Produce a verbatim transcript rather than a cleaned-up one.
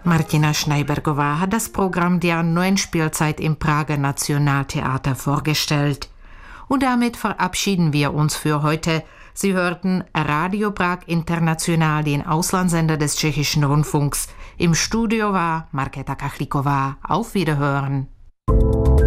Martina Schneibergová hat das Programm der neuen Spielzeit im Prager Nationaltheater vorgestellt. Und damit verabschieden wir uns für heute. Sie hörten Radio Prag International, den Auslandssender des Tschechischen Rundfunks. Im Studio war Markéta Kachlíková. Auf Wiederhören.